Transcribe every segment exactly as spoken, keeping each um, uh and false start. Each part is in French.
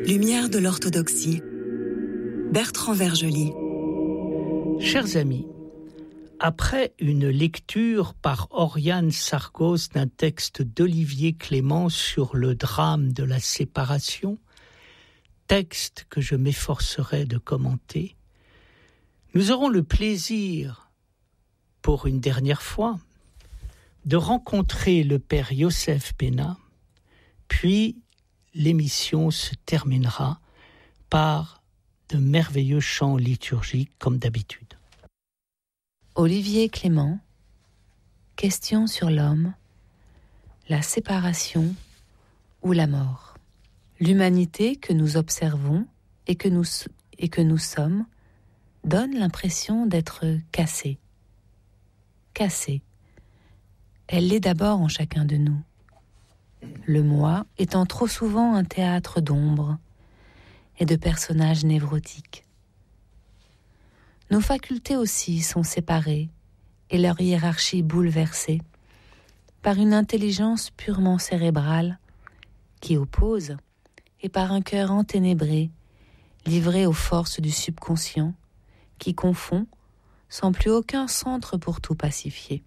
Lumière de l'orthodoxie. Bertrand Vergely. Chers amis, après une lecture par Oriane Sargos d'un texte d'Olivier Clément sur le drame de la séparation, texte que je m'efforcerai de commenter, nous aurons le plaisir, pour une dernière fois, de rencontrer le père Yosef Bena, puis l'émission se terminera par de merveilleux chants liturgiques comme d'habitude. Olivier Clément, question sur l'homme, la séparation ou la mort. L'humanité que nous observons et que nous, et que nous sommes donne l'impression d'être cassée. Cassée. Elle l'est d'abord en chacun de nous. Le moi étant trop souvent un théâtre d'ombre et de personnages névrotiques. Nos facultés aussi sont séparées et leur hiérarchie bouleversée par une intelligence purement cérébrale qui oppose et par un cœur enténébré, livré aux forces du subconscient qui confond sans plus aucun centre pour tout pacifier.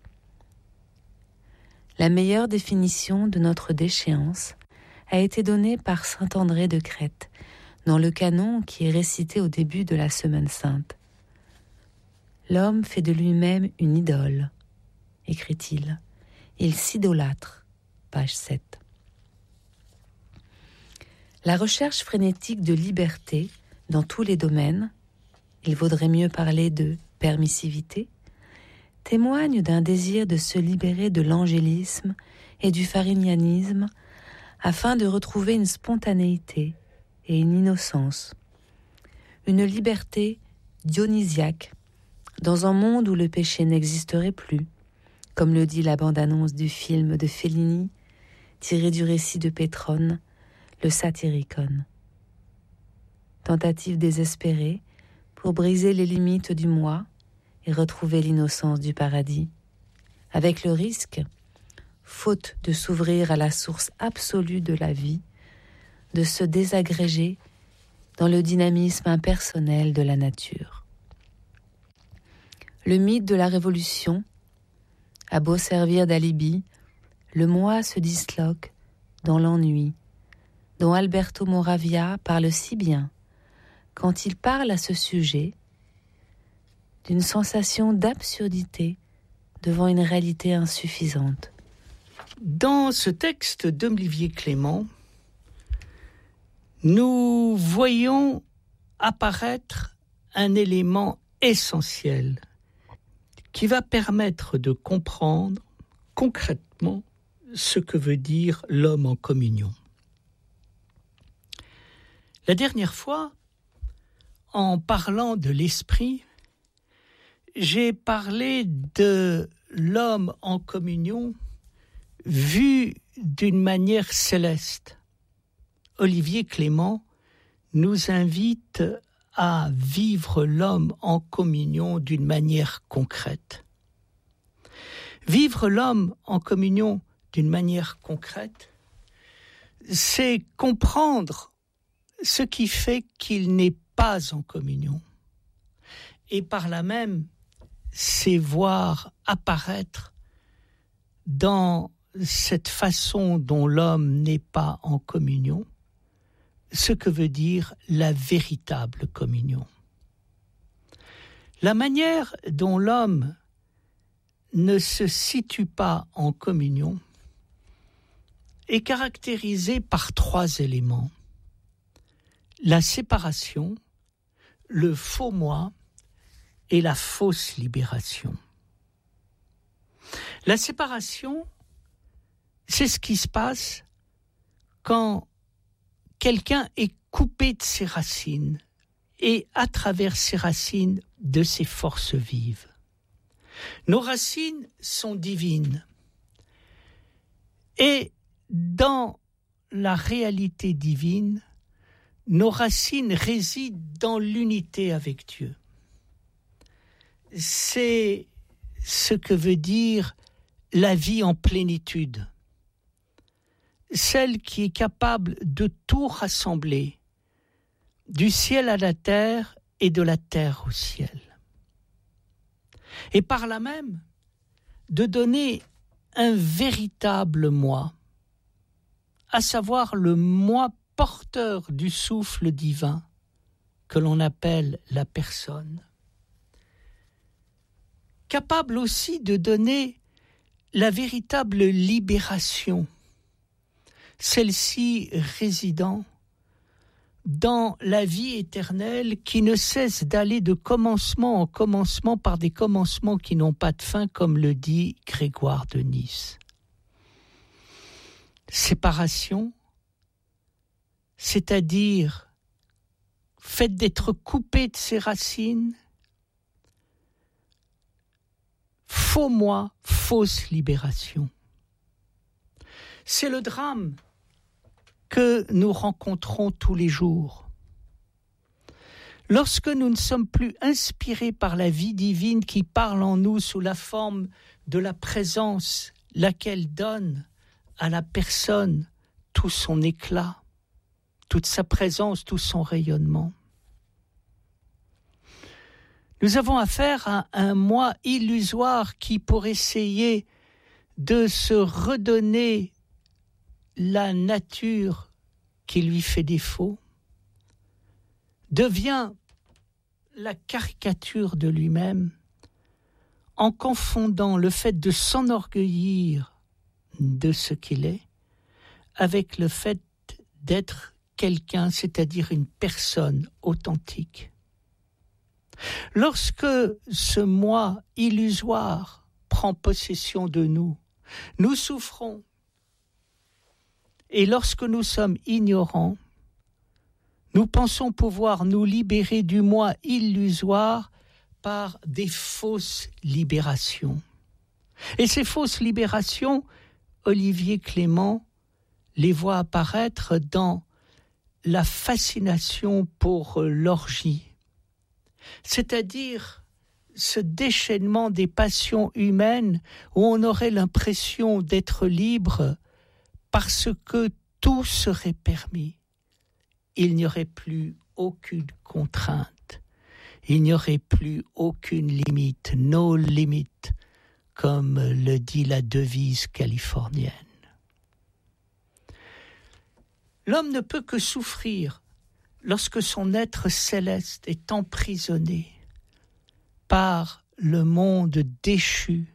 La meilleure définition de notre déchéance a été donnée par saint André de Crète dans le canon qui est récité au début de la Semaine sainte. L'homme fait de lui-même une idole, écrit-il. Il s'idolâtre, page sept. La recherche frénétique de liberté dans tous les domaines, il vaudrait mieux parler de permissivité, témoigne d'un désir de se libérer de l'angélisme et du farinianisme afin de retrouver une spontanéité et une innocence, une liberté dionysiaque dans un monde où le péché n'existerait plus, comme le dit la bande-annonce du film de Fellini, tiré du récit de Pétrone, le Satyricon. Tentative désespérée pour briser les limites du moi et retrouver l'innocence du paradis, avec le risque, faute de s'ouvrir à la source absolue de la vie, de se désagréger dans le dynamisme impersonnel de la nature. Le mythe de la révolution a beau servir d'alibi, le moi se disloque dans l'ennui, dont Alberto Moravia parle si bien quand il parle à ce sujet d'une sensation d'absurdité devant une réalité insuffisante. Dans ce texte d'Olivier Clément, nous voyons apparaître un élément essentiel qui va permettre de comprendre concrètement ce que veut dire l'homme en communion. La dernière fois, en parlant de l'esprit, j'ai parlé de l'homme en communion vu d'une manière céleste. Olivier Clément nous invite à vivre l'homme en communion d'une manière concrète. Vivre l'homme en communion d'une manière concrète, c'est comprendre ce qui fait qu'il n'est pas en communion. Et par là même, c'est voir apparaître dans cette façon dont l'homme n'est pas en communion ce que veut dire la véritable communion. La manière dont l'homme ne se situe pas en communion est caractérisée par trois éléments: la séparation, le faux moi et la fausse libération. La séparation, c'est ce qui se passe quand quelqu'un est coupé de ses racines et à travers ses racines de ses forces vives. Nos racines sont divines et dans la réalité divine, nos racines résident dans l'unité avec Dieu. C'est ce que veut dire la vie en plénitude. Celle qui est capable de tout rassembler du ciel à la terre et de la terre au ciel. Et par là même, de donner un véritable moi, à savoir le moi porteur du souffle divin que l'on appelle la personne, capable aussi de donner la véritable libération, celle-ci résidant dans la vie éternelle qui ne cesse d'aller de commencement en commencement par des commencements qui n'ont pas de fin, comme le dit Grégoire de Nice. Séparation, c'est-à-dire fait d'être coupé de ses racines, faux moi, fausse libération. C'est le drame que nous rencontrons tous les jours. Lorsque nous ne sommes plus inspirés par la vie divine qui parle en nous sous la forme de la présence, laquelle donne à la personne tout son éclat, toute sa présence, tout son rayonnement. Nous avons affaire à un moi illusoire qui, pour essayer de se redonner la nature qui lui fait défaut, devient la caricature de lui-même en confondant le fait de s'enorgueillir de ce qu'il est avec le fait d'être quelqu'un, c'est-à-dire une personne authentique. Lorsque ce moi illusoire prend possession de nous, nous souffrons. Et lorsque nous sommes ignorants, nous pensons pouvoir nous libérer du moi illusoire par des fausses libérations. Et ces fausses libérations, Olivier Clément les voit apparaître dans la fascination pour l'orgie, c'est-à-dire ce déchaînement des passions humaines où on aurait l'impression d'être libre parce que tout serait permis. Il n'y aurait plus aucune contrainte, il n'y aurait plus aucune limite, no limit, comme le dit la devise californienne. L'homme ne peut que souffrir lorsque son être céleste est emprisonné par le monde déchu.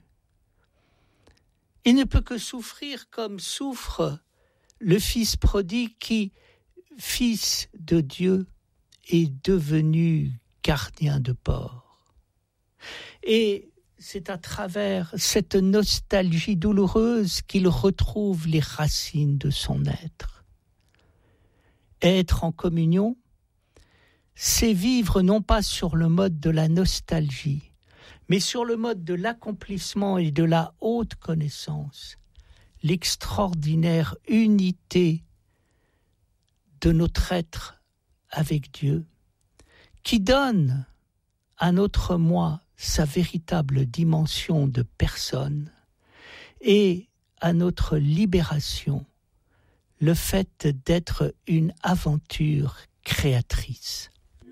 Il ne peut que souffrir comme souffre le fils prodigue qui, fils de Dieu, est devenu gardien de porc. Et c'est à travers cette nostalgie douloureuse qu'il retrouve les racines de son être. Être en communion, c'est vivre non pas sur le mode de la nostalgie, mais sur le mode de l'accomplissement et de la haute connaissance, l'extraordinaire unité de notre être avec Dieu, qui donne à notre moi sa véritable dimension de personne et à notre libération le fait d'être une aventure créatrice.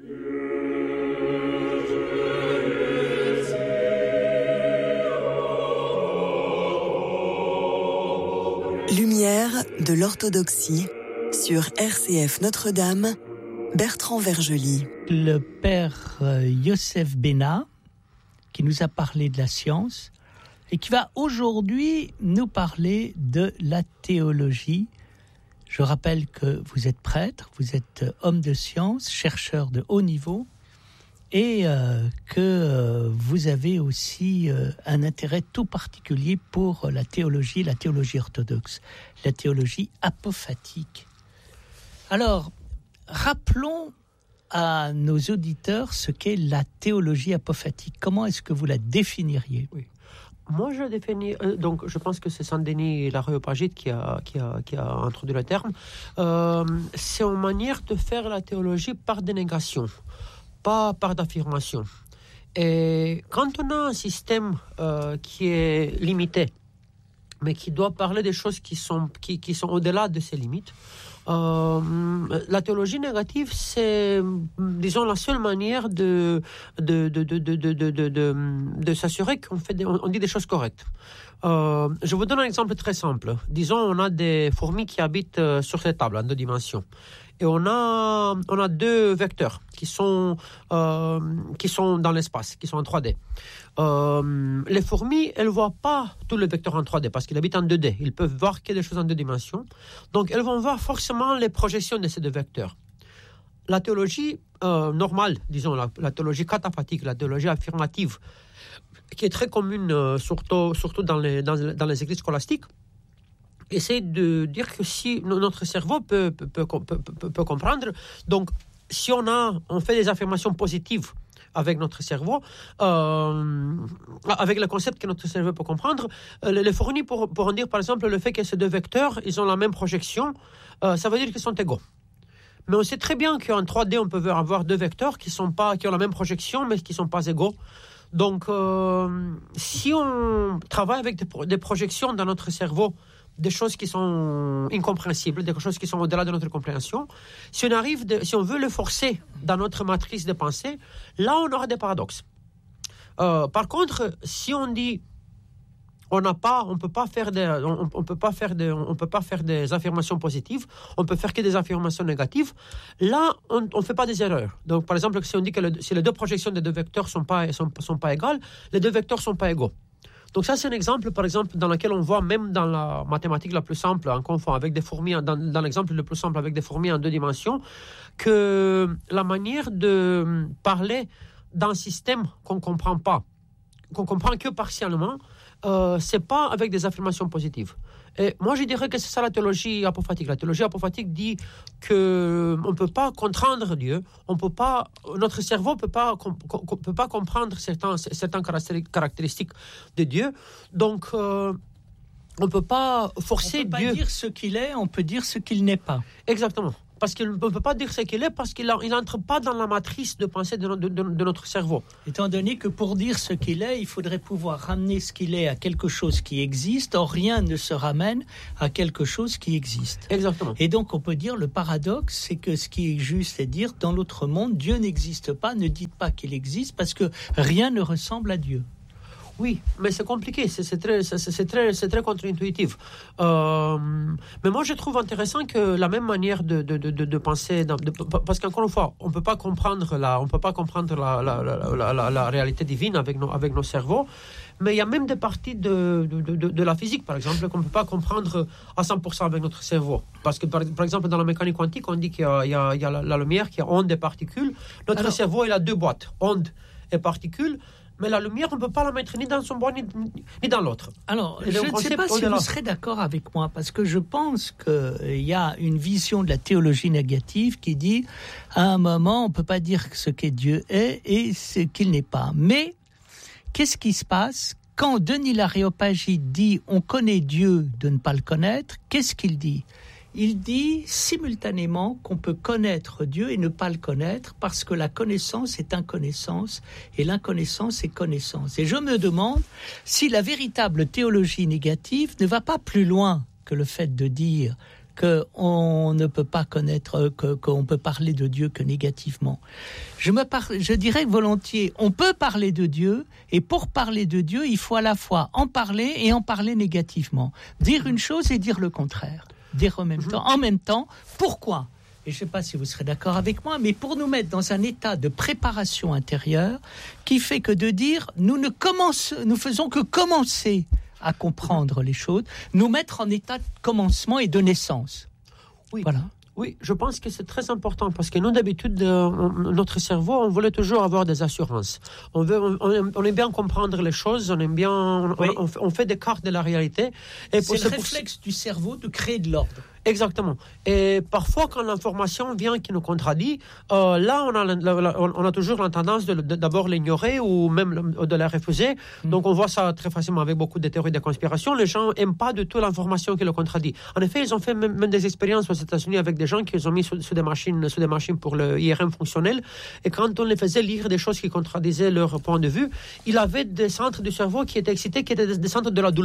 Lumière de l'orthodoxie sur R C F Notre-Dame, Bertrand Vergely. Le père Yosef Béna, qui nous a parlé de la science et qui va aujourd'hui nous parler de la théologie. Je rappelle que vous êtes prêtre, vous êtes homme de science, chercheur de haut niveau et euh, que euh, vous avez aussi euh, un intérêt tout particulier pour la théologie, la théologie orthodoxe, la théologie apophatique. Alors, rappelons à nos auditeurs ce qu'est la théologie apophatique. Comment est-ce que vous la définiriez ? Oui. Moi, je définis. Euh, donc, je pense que c'est Saint-Denis l'Aréopagite qui a, qui, a, qui a introduit le terme. Euh, c'est une manière de faire la théologie par dénégation, pas par d'affirmation. Et quand on a un système euh, qui est limité, mais qui doit parler des choses qui sont, qui, qui sont au-delà de ses limites, Euh, la théologie négative, c'est, disons, la seule manière de, de, de, de, de, de, de, de, de, de s'assurer qu'on fait des, on dit des choses correctes. Euh, je vous donne un exemple très simple. Disons, on a des fourmis qui habitent euh, sur cette table en deux dimensions. Et on a, on a deux vecteurs qui sont, euh, qui sont dans l'espace, qui sont en trois D. Euh, les fourmis, elles ne voient pas tous les vecteurs en trois D parce qu'ils habitent en deux D. Ils peuvent voir que des choses en deux dimensions. Donc, elles vont voir forcément les projections de ces deux vecteurs. La théologie euh, normale, disons, la, la théologie cataphatique, la théologie affirmative, qui est très commune, euh, surtout, surtout dans, les, dans, dans les églises scolastiques, essaie de dire que si notre cerveau peut, peut, peut, peut, peut, peut comprendre, donc si on, a, on fait des affirmations positives avec notre cerveau, euh, avec le concept que notre cerveau peut comprendre, euh, les fournis pour, pour en dire par exemple le fait que ces deux vecteurs, ils ont la même projection, euh, ça veut dire qu'ils sont égaux. Mais on sait très bien qu'en trois D, on peut avoir deux vecteurs qui, sont pas, qui ont la même projection, mais qui ne sont pas égaux. Donc, euh, si on travaille avec des, des projections dans notre cerveau, des choses qui sont incompréhensibles, des choses qui sont au-delà de notre compréhension, si on arrive, de, si on veut le forcer dans notre matrice de pensée, là, on aura des paradoxes. Euh, par contre, si on dit, on n'a pas, on peut pas faire des, on, on peut pas faire des, on peut pas faire des affirmations positives, on peut faire que des affirmations négatives. Là, on, on fait pas des erreurs. Donc, par exemple, si on dit que le, si les deux projections des deux vecteurs sont pas, sont, sont pas égales, les deux vecteurs sont pas égaux. Donc ça, c'est un exemple, par exemple, dans lequel on voit, même dans la mathématique la plus simple, en confond avec des fourmis, dans, dans l'exemple le plus simple avec des fourmis en deux dimensions, que la manière de parler d'un système qu'on ne comprend pas, qu'on comprend que partiellement, euh, c'est pas avec des affirmations positives. Et moi, je dirais que c'est ça la théologie apophatique. La théologie apophatique dit qu'on ne peut pas contraindre Dieu, on peut pas, notre cerveau ne peut pas, com, com, peut pas comprendre certains, certaines caractéristiques de Dieu. Donc, euh, on ne peut pas forcer Dieu. On ne peut Dieu. pas dire ce qu'il est, on peut dire ce qu'il n'est pas. Exactement. Parce qu'il ne peut pas dire ce qu'il est, parce qu'il n'entre pas dans la matrice de pensée de, de, de, de notre cerveau. Étant donné que pour dire ce qu'il est, il faudrait pouvoir ramener ce qu'il est à quelque chose qui existe, or rien ne se ramène à quelque chose qui existe. Exactement. Et donc on peut dire, le paradoxe, c'est que ce qui est juste, c'est dire, dans l'autre monde, Dieu n'existe pas, ne dites pas qu'il existe, parce que rien ne ressemble à Dieu. Oui, mais c'est compliqué, c'est, c'est, très, c'est, c'est, très, c'est très contre-intuitif. Euh, mais moi, je trouve intéressant que la même manière de, de, de, de penser, de, de, parce qu'encore une fois, on ne peut pas comprendre, la, on peut pas comprendre la, la, la, la, la réalité divine avec nos, avec nos cerveaux, mais il y a même des parties de, de, de, de la physique, par exemple, qu'on ne peut pas comprendre à cent pour cent avec notre cerveau. Parce que, par, par exemple, dans la mécanique quantique, on dit qu'il y a, il y a, il y a la, la lumière, qu'il y a onde et particules. Notre Alors, cerveau, il a deux boîtes, onde et particules. Mais la lumière, on ne peut pas la mettre ni dans son bois, ni, ni dans l'autre. Alors, je ne sais pas si vous serez d'accord avec moi, parce que je pense qu'il y a une vision de la théologie négative qui dit, à un moment, on ne peut pas dire ce que Dieu est et ce qu'il n'est pas. Mais, qu'est-ce qui se passe quand Denis l'Aréopagite dit « on connaît Dieu de ne pas le connaître », qu'est-ce qu'il dit ? Il dit simultanément qu'on peut connaître Dieu et ne pas le connaître parce que la connaissance est inconnaissance et l'inconnaissance est connaissance. Et je me demande si la véritable théologie négative ne va pas plus loin que le fait de dire qu'on ne peut pas connaître, que, qu'on peut parler de Dieu que négativement. Je, me par, je dirais volontiers, on peut parler de Dieu et pour parler de Dieu, il faut à la fois en parler et en parler négativement. Dire une chose et dire le contraire. Dire en même temps. En même temps, pourquoi ? Et je ne sais pas si vous serez d'accord avec moi, mais pour nous mettre dans un état de préparation intérieure qui fait que de dire, nous ne commence, nous faisons que commencer à comprendre les choses, nous mettre en état de commencement et de naissance. Oui. Voilà. Oui, je pense que c'est très important parce que nous, d'habitude, euh, notre cerveau, on voulait toujours avoir des assurances. On, veut, on, on aime bien comprendre les choses, on aime bien, on, oui. on, on fait des cartes de la réalité. Et c'est le réflexe pour... du cerveau de créer de l'ordre. Exactement. Et parfois, quand l'information vient qui nous contredit, euh, là, on a, la, la, on a toujours la tendance de, de, d'abord l'ignorer ou même de la refuser. Mmh. Donc, on voit ça très facilement avec beaucoup de théories de conspiration. Les gens n'aiment pas du tout l'information qui le contredit. En effet, ils ont fait même, même des expériences aux États-Unis avec des gens qui les ont mis sur, sur, des machines, sur des machines pour le I R M fonctionnel. Et quand on les faisait lire des choses qui contredisaient leur point de vue, il avait des centres du cerveau qui étaient excités, qui étaient des, des centres de la douleur.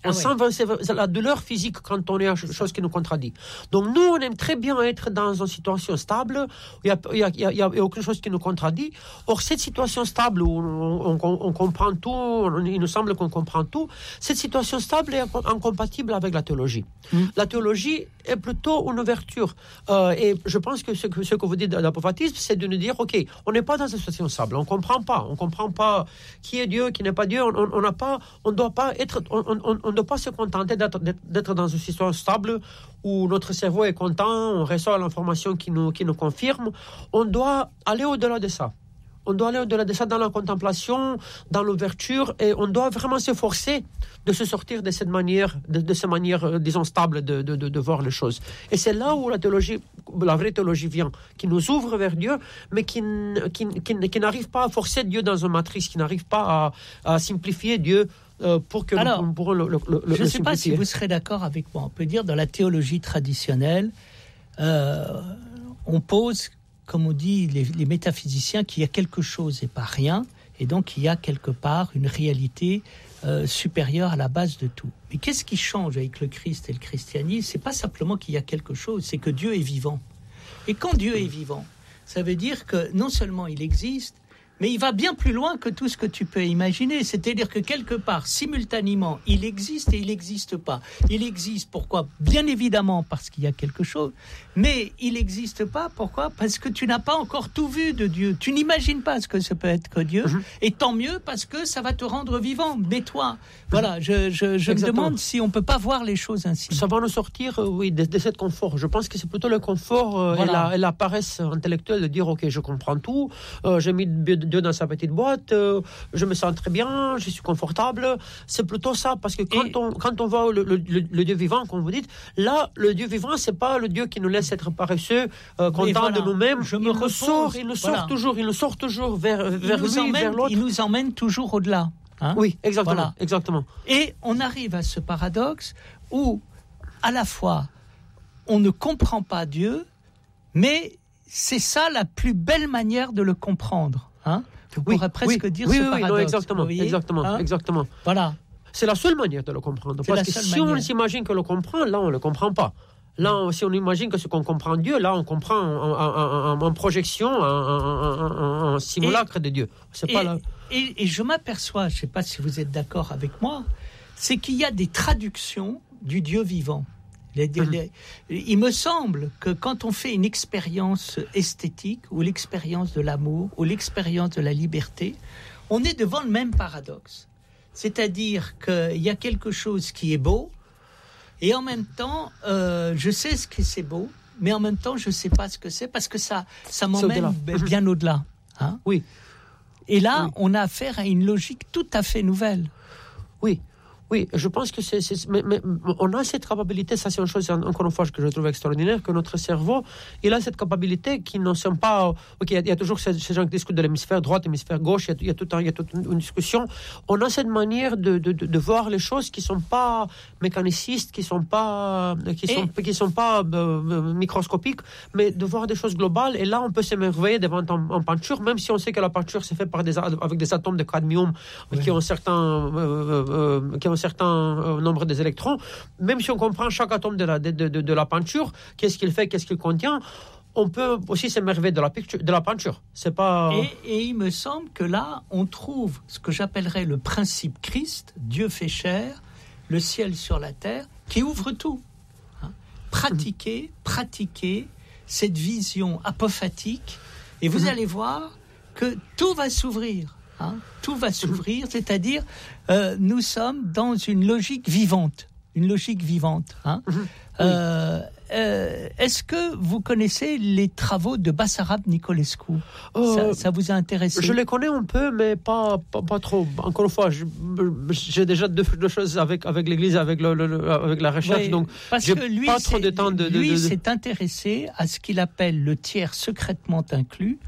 On ah sent ouais. la douleur physique quand on est à quelque chose qui nous contradit. Donc nous, on aime très bien être dans une situation stable, où il n'y a, y a, y a, y a aucune chose qui nous contradit. Or, cette situation stable où on, on, on comprend tout, on, il nous semble qu'on comprend tout, cette situation stable est incompatible avec la théologie. Mm. La théologie est plutôt une ouverture. Euh, et je pense que ce, que ce que vous dites d'apophatisme, c'est de nous dire, OK, on n'est pas dans une situation stable, on ne comprend pas, on ne comprend pas qui est Dieu, qui n'est pas Dieu, on n'a pas, on doit pas être... On, on, on ne doit pas se contenter d'être, d'être dans une situation stable où notre cerveau est content, on reçoit l'information qui nous, qui nous confirme. On doit aller au-delà de ça. On doit aller au-delà de ça dans la contemplation, dans l'ouverture, et on doit vraiment s'efforcer de se sortir de cette manière, de, de cette manière, euh, disons, stable de, de, de, de voir les choses. Et c'est là où la théologie, la vraie théologie vient, qui nous ouvre vers Dieu, mais qui, qui, qui, qui n'arrive pas à forcer Dieu dans une matrice, qui n'arrive pas à, à simplifier Dieu. Euh, pour que Alors, nous pourrons le, le, le, je ne sais pas si vous serez d'accord avec moi. On peut dire dans la théologie traditionnelle, euh, on pose, comme on dit les, les métaphysiciens, qu'il y a quelque chose et pas rien, et donc il y a quelque part une réalité euh, supérieure à la base de tout. Mais qu'est-ce qui change avec le Christ et le christianisme ? C'est pas simplement qu'il y a quelque chose, c'est que Dieu est vivant. Et quand Dieu est vivant, ça veut dire que non seulement il existe, mais il va bien plus loin que tout ce que tu peux imaginer. C'est-à-dire que quelque part, simultanément, il existe et il n'existe pas. Il existe, pourquoi ? Bien évidemment parce qu'il y a quelque chose, mais il n'existe pas, pourquoi ? Parce que tu n'as pas encore tout vu de Dieu. Tu n'imagines pas ce que ça peut être que Dieu, mmh. et tant mieux parce que ça va te rendre vivant. Mais toi, voilà, je, je, je me demande si on ne peut pas voir les choses ainsi. Ça va nous sortir, oui, de, de ce confort. Je pense que c'est plutôt le confort euh, voilà. et, la, et la paresse intellectuelle de dire, ok, je comprends tout, euh, j'ai mis Dieu dans sa petite boîte, euh, je me sens très bien, je suis confortable. C'est plutôt ça, parce que quand, et... on, quand on voit le, le, le Dieu vivant, comme vous dites, là, le Dieu vivant, c'est pas le Dieu qui nous laisse être paresseux, euh, content voilà. de nous-mêmes. Je il, me nous sort, il nous sort voilà. toujours, il nous sort toujours vers, vers lui, emmène, vers l'autre. Il nous emmène toujours au-delà. Hein? Oui, exactement, voilà. exactement. Et on arrive à ce paradoxe où, à la fois, on ne comprend pas Dieu, mais c'est ça la plus belle manière de le comprendre. Hein? On oui, pourrait presque oui, dire oui, ce oui, paradoxe. Non, exactement, exactement, hein? exactement. Voilà. C'est la seule manière de le comprendre. C'est parce que si manière. on s'imagine que le comprend, là, on ne le comprend pas. Là, on, si on imagine que ce qu'on comprend Dieu, là, on comprend en, en, en, en projection, en, en, en simulacre et, de Dieu. C'est et, pas là. Et, et je m'aperçois, je ne sais pas si vous êtes d'accord avec moi, c'est qu'il y a des traductions du Dieu vivant. Les, les, il me semble que quand on fait une expérience esthétique ou l'expérience de l'amour ou l'expérience de la liberté, on est devant le même paradoxe. C'est-à-dire qu'il y a quelque chose qui est beau et en même temps, euh, je sais ce que c'est beau, mais en même temps, je ne sais pas ce que c'est parce que ça, ça m'emmène au-delà. bien au-delà. Hein? Oui. Et là, oui. on a affaire à une logique tout à fait nouvelle. Oui. Oui, je pense que c'est... c'est mais, mais on a cette capacité, ça c'est une chose, encore une fois, que je trouve extraordinaire, que notre cerveau, il a cette capacité qui ne sont pas... Ok, il y, y a toujours ces, ces gens qui discutent de l'hémisphère droit, l'hémisphère gauche, il y, y a toute un, une discussion. On a cette manière de, de, de, de voir les choses qui ne sont pas mécanicistes, qui ne sont pas, qui sont, qui sont pas euh, microscopiques, mais de voir des choses globales. Et là, on peut s'émerveiller devant en peinture, même si on sait que la peinture c'est fait par des, avec des atomes de cadmium oui. qui ont certains... Euh, euh, qui ont certain euh, nombre des électrons, même si on comprend chaque atome de la, de, de, de la peinture, qu'est-ce qu'il fait, qu'est-ce qu'il contient, on peut aussi s'émerveiller de la, picture, de la peinture. C'est pas... et, et il me semble que là, on trouve ce que j'appellerais le principe Christ, Dieu fait chair, le ciel sur la terre, qui ouvre tout. Hein? Pratiquer, mmh. pratiquer cette vision apophatique, et vous mmh. allez voir que tout va s'ouvrir. Hein, tout va s'ouvrir, c'est-à-dire euh, nous sommes dans une logique vivante, une logique vivante. Hein. Oui. Euh, euh, est-ce que vous connaissez les travaux de Bassarab Nicolescu ? euh, ça, ça vous a intéressé ? Je les connais un peu, mais pas, pas, pas trop. Encore une fois, je, j'ai déjà deux, deux choses avec, avec l'Église, avec, le, le, avec la recherche, oui, donc parce j'ai que lui, pas trop de temps de... de lui de, de... s'est intéressé à ce qu'il appelle le tiers secrètement inclus,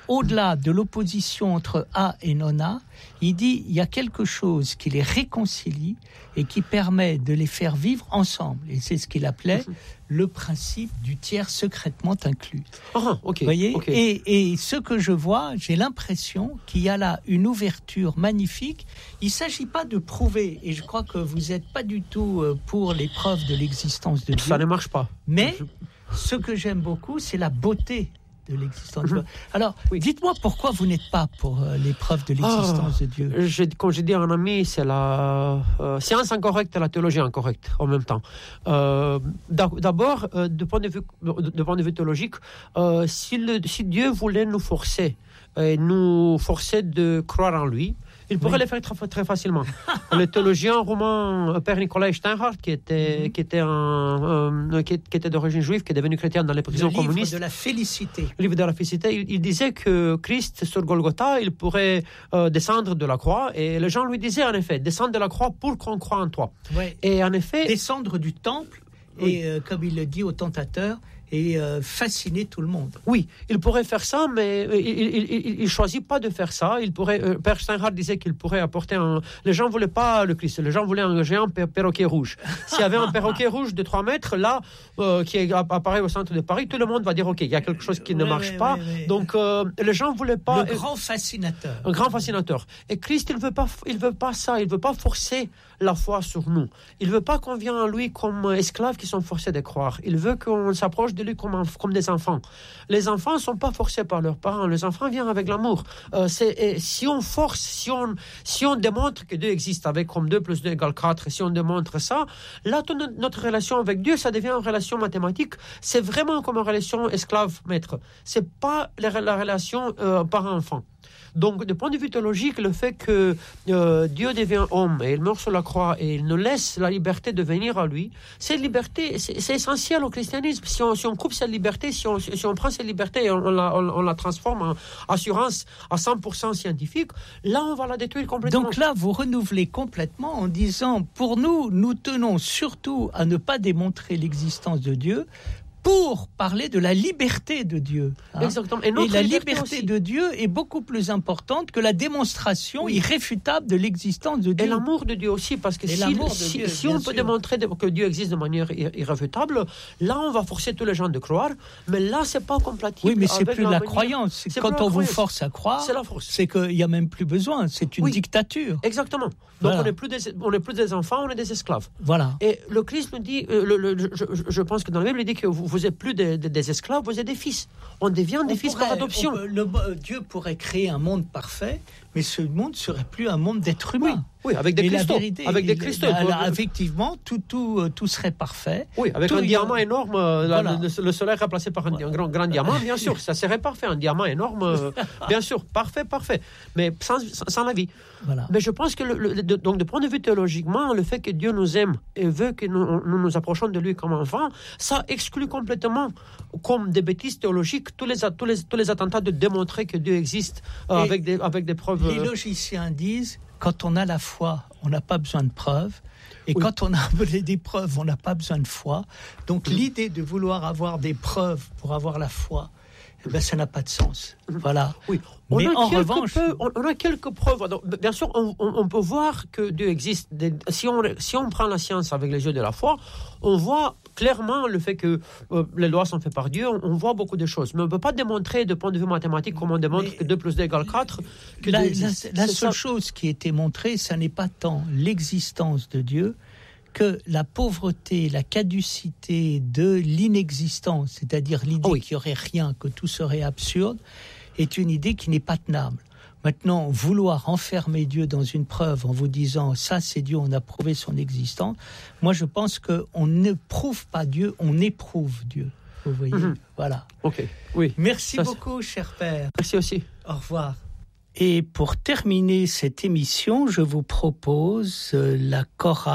au-delà de l'opposition entre A et non-A, il dit il y a quelque chose qui les réconcilie et qui permet de les faire vivre ensemble. Et c'est ce qu'il appelait le principe du tiers secrètement inclus. Ah, ok. Vous voyez okay. et, et ce que je vois, j'ai l'impression qu'il y a là une ouverture magnifique. Il ne s'agit pas de prouver, et je crois que vous n'êtes pas du tout pour les preuves de l'existence de Dieu. Ça ne marche pas. Mais ce que j'aime beaucoup, c'est la beauté de l'existence de Dieu. Alors, oui. dites-moi pourquoi vous n'êtes pas pour euh, les preuves de l'existence ah, de Dieu. Je, comme je dis à un ami, c'est la euh, science incorrecte et la théologie incorrecte en même temps. Euh, d'abord, euh, de, point de, vue, de, de point de vue théologique, euh, si, le, si Dieu voulait nous forcer, et nous forcer de croire en lui, il pourrait oui. le faire très, très facilement. Le théologien romain Père Nicolas Steinhardt, qui était, mm-hmm. qui, était un, euh, qui, qui était d'origine juive, qui est devenu chrétien dans les prisons le communistes. Le livre de la félicité. Le livre de la félicité, il, il disait que Christ, sur Golgotha, il pourrait euh, descendre de la croix. Et les gens lui disaient, en effet, descendre de la croix pour qu'on croie en toi. Ouais. Et en effet... Descendre du temple, oui. et euh, comme il le dit au tentateur, et euh, fasciner tout le monde. Oui, il pourrait faire ça, mais il ne choisit pas de faire ça. Il pourrait, euh, Père Steinhardt disait qu'il pourrait apporter un... Les gens ne voulaient pas le Christ, les gens voulaient un géant per- perroquet rouge. S'il y avait un perroquet rouge de trois mètres, là, euh, qui apparaît au centre de Paris, tout le monde va dire, OK, il y a quelque chose qui ne oui, marche oui, pas. Oui, oui. Donc, euh, les gens ne voulaient pas... Le grand fascinateur. Un grand fascinateur. Et Christ, il ne veut pas, il veut pas ça, il ne veut pas forcer la foi sur nous. Il ne veut pas qu'on vienne à lui comme esclaves qui sont forcés de croire. Il veut qu'on s'approche de lui comme, comme des enfants. Les enfants ne sont pas forcés par leurs parents. Les enfants viennent avec l'amour. Euh, c'est, et si on force, si on, si on démontre que Dieu existe avec comme deux plus deux égale quatre, si on démontre ça, là, toute notre relation avec Dieu, ça devient une relation mathématique. C'est vraiment comme une relation esclave-maître. Ce n'est pas la, la relation euh, parent-enfant. Donc, du point de vue théologique, le fait que euh, Dieu devient homme et il meurt sur la croix et il nous laisse la liberté de venir à lui, cette liberté, c'est, c'est essentiel au christianisme. Si on, si on coupe cette liberté, si on, si on prend cette liberté et on, on, la, on, on la transforme en assurance à cent pour cent scientifique, là, on va la détruire complètement. Donc là, vous renouvelez complètement en disant, pour nous, nous tenons surtout à ne pas démontrer l'existence de Dieu, pour parler de la liberté de Dieu. Hein. Exactement. Et, et la liberté aussi. de Dieu est beaucoup plus importante que la démonstration oui. irréfutable de l'existence de Dieu. Et l'amour de Dieu aussi, parce que et si, si, Dieu, si on peut sûr. démontrer que Dieu existe de manière irréfutable, là on va forcer tous les gens de croire, mais là c'est pas compatible. Oui, mais c'est avec plus la, la croyance. C'est c'est quand on vous force à croire, c'est, la force. c'est qu'il n'y a même plus besoin, c'est une oui. dictature. Exactement. Donc voilà. on n'est plus, des, plus des enfants, on est des esclaves. Voilà. Et le Christ nous dit, euh, le, le, je, je pense que dans la Bible, il dit que vous, vous n'êtes plus des, des, des esclaves, vous êtes des fils. On devient on des fils pourrait, par adoption. Peut, le, Dieu pourrait créer un monde parfait, mais ce monde ne serait plus un monde d'êtres humains. Oui. Oui, avec des cristaux. Vérité, avec des cristaux. Alors, effectivement, tout, tout, tout serait parfait. Oui, avec tout un diamant est... énorme, voilà. la, le, le soleil remplacé par un, voilà. un grand, grand diamant, bien sûr, ça serait parfait, un diamant énorme, bien sûr, parfait, parfait, mais sans, sans la vie. Voilà. Mais je pense que, le, le, de, donc, de point de vue théologiquement, le fait que Dieu nous aime et veut que nous nous, nous approchons de lui comme enfants, ça exclut complètement, comme des bêtises théologiques, tous les, tous les, tous les attentats de démontrer que Dieu existe euh, avec, des, avec des preuves. Les logiciens disent, quand on a la foi, on n'a pas besoin de preuves. Et oui. quand on a des preuves, on n'a pas besoin de foi. Donc mmh. l'idée de vouloir avoir des preuves pour avoir la foi, eh ben, ça n'a pas de sens. Voilà. Oui. On Mais en revanche... Peu, on, on a quelques preuves. Donc, bien sûr, on, on, on peut voir que Dieu existe. Si on, si on prend la science avec les yeux de la foi, on voit clairement le fait que euh, les lois sont faites par Dieu. On, on voit beaucoup de choses. Mais on ne peut pas démontrer de point de vue mathématique, comme on démontre Mais que deux plus deux égale quatre. Que la, la, la seule ça. chose qui a été montrée, ce n'est pas tant l'existence de Dieu que la pauvreté, la caducité de l'inexistence, c'est-à-dire l'idée oh oui. qu'il n'y aurait rien, que tout serait absurde, est une idée qui n'est pas tenable. Maintenant, vouloir enfermer Dieu dans une preuve en vous disant « ça c'est Dieu, on a prouvé son existence », moi je pense qu'on ne prouve pas Dieu, on éprouve Dieu. Vous voyez, mm-hmm. voilà. Ok, oui. Merci ça, beaucoup, c'est... cher père. Merci aussi. Au revoir. Et pour terminer cette émission, je vous propose la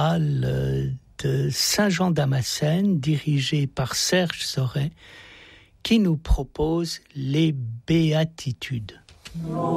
chorale de Saint-Jean-Damascène, dirigée par Serge Sauret, qui nous propose les béatitudes.